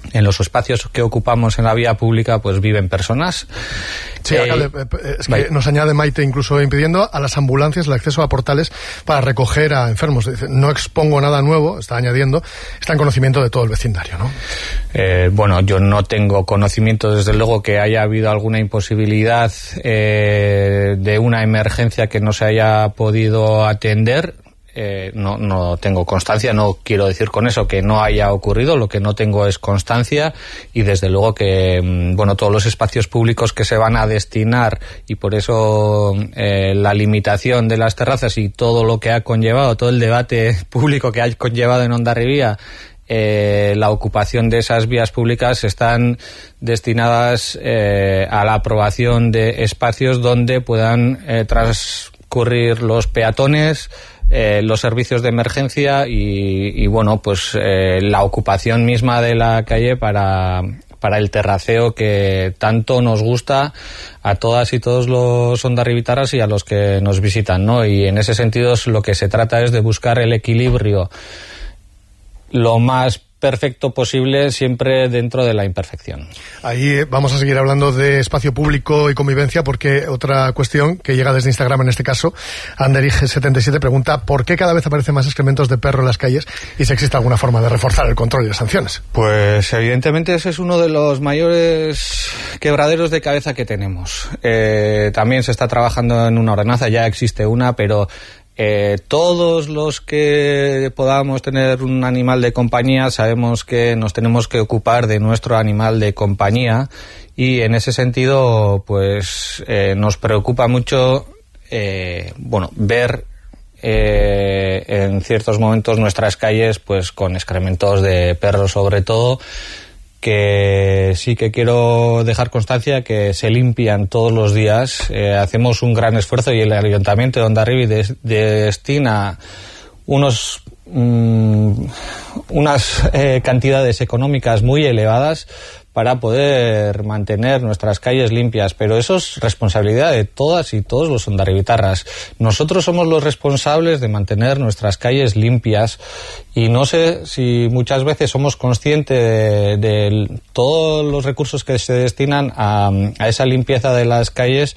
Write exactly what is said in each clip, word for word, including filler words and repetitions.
en los espacios que ocupamos en la vía pública pues viven personas. Sí, eh, es que vale. Nos añade Maite incluso impidiendo a las ambulancias el acceso a portales para recoger a enfermos. Dice, no expongo nada nuevo, está añadiendo, está en conocimiento de todo el vecindario, ¿no? Eh, bueno, yo no tengo conocimiento, desde luego, que haya habido alguna imposibilidad eh, de una emergencia que no se haya podido atender. Eh, no, no tengo constancia, no quiero decir con eso que no haya ocurrido, lo que no tengo es constancia, y desde luego que bueno, todos los espacios públicos que se van a destinar, y por eso eh, la limitación de las terrazas y todo lo que ha conllevado, todo el debate público que ha conllevado en Hondarribia, eh, la ocupación de esas vías públicas están destinadas eh, a la aprobación de espacios donde puedan eh, transcurrir los peatones, Eh, los servicios de emergencia y, y bueno, pues eh, la ocupación misma de la calle para, para el terraceo que tanto nos gusta a todas y todos los hondarribitarras y a los que nos visitan, ¿no? Y en ese sentido lo que se trata es de buscar el equilibrio lo más perfecto posible, siempre dentro de la imperfección. Ahí vamos a seguir hablando de espacio público y convivencia, porque otra cuestión que llega desde Instagram en este caso, Anderige setenta y siete pregunta ¿por qué cada vez aparecen más excrementos de perro en las calles y si existe alguna forma de reforzar el control y las sanciones? Pues evidentemente ese es uno de los mayores quebraderos de cabeza que tenemos. Eh, también se está trabajando en una ordenanza, ya existe una, pero Eh, todos los que podamos tener un animal de compañía sabemos que nos tenemos que ocupar de nuestro animal de compañía, y en ese sentido pues eh, nos preocupa mucho eh, bueno ver eh, en ciertos momentos nuestras calles pues con excrementos de perros, sobre todo, que sí que quiero dejar constancia que se limpian todos los días. Eh, hacemos un gran esfuerzo y el Ayuntamiento de Hondarribia des, destina unos mmm, unas eh, cantidades económicas muy elevadas para poder mantener nuestras calles limpias, pero eso es responsabilidad de todas y todos los hondarribitarras. Nosotros somos los responsables de mantener nuestras calles limpias, y no sé si muchas veces somos conscientes de, de todos los recursos que se destinan a, a esa limpieza de las calles,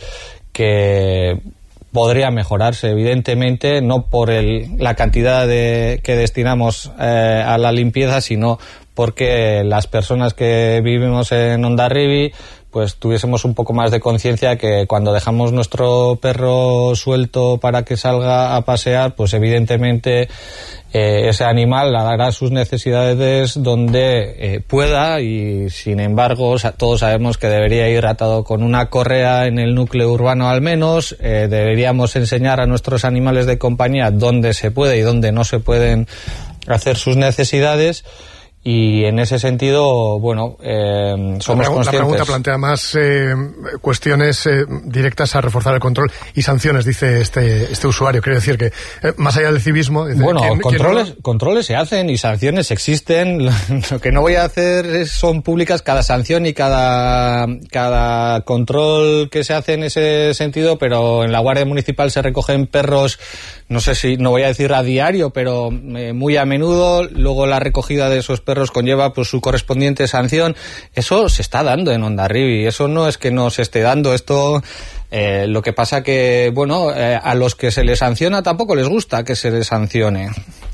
que podría mejorarse, evidentemente, no por el, la cantidad de, que destinamos eh, a la limpieza, sino porque las personas que vivimos en Hondarribia pues tuviésemos un poco más de conciencia que cuando dejamos nuestro perro suelto para que salga a pasear, pues evidentemente eh, ese animal hará sus necesidades donde eh, pueda, y sin embargo todos sabemos que debería ir atado con una correa en el núcleo urbano al menos. Eh, deberíamos enseñar a nuestros animales de compañía dónde se puede y dónde no se pueden hacer sus necesidades. Y en ese sentido, bueno, eh, somos la, conscientes. La pregunta plantea más eh, cuestiones eh, directas a reforzar el control y sanciones, dice este este usuario. Quiere decir que, eh, más allá del civismo... Dice, bueno, ¿quién, controles quién no? controles se hacen y sanciones existen. Lo que no voy a hacer es, son públicas cada sanción y cada, cada control que se hace en ese sentido, pero en la Guardia Municipal se recogen perros, no sé si, no voy a decir a diario, pero eh, muy a menudo. Luego la recogida de esos perros conlleva pues su correspondiente sanción. Eso se está dando en Hondarribia, eso no es que no se esté dando. Esto eh, lo que pasa que bueno, eh, a los que se les sanciona tampoco les gusta que se les sancione,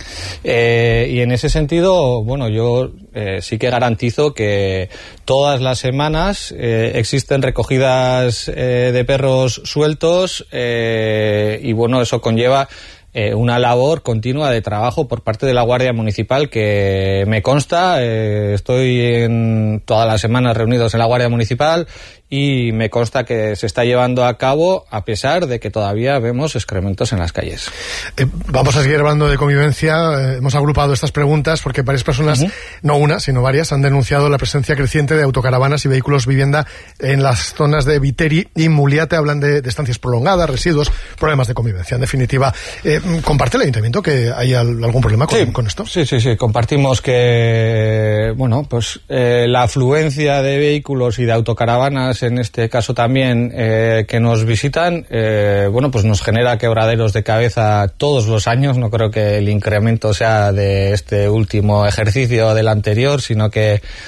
eh, y en ese sentido bueno, yo eh, sí que garantizo que todas las semanas eh, existen recogidas eh, de perros sueltos, eh, y bueno, eso conlleva Eh, una labor continua de trabajo por parte de la Guardia Municipal que me consta. Eh, estoy en todas las semanas reunidos en la Guardia Municipal y me consta que se está llevando a cabo a pesar de que todavía vemos excrementos en las calles. Eh, vamos a seguir hablando de convivencia. Eh, hemos agrupado estas preguntas porque varias personas, uh-huh. no una, sino varias, han denunciado la presencia creciente de autocaravanas y vehículos vivienda en las zonas de Viteri y Muliate. Hablan de, de estancias prolongadas, residuos, problemas de convivencia. En definitiva, eh, ¿comparte el Ayuntamiento que hay algún problema con, sí, con esto? Sí, sí, sí. Compartimos que, bueno, pues eh, la afluencia de vehículos y de autocaravanas, en este caso también, eh, que nos visitan, eh, bueno, pues nos genera quebraderos de cabeza todos los años. No creo que el incremento sea de este último ejercicio o del anterior, sino que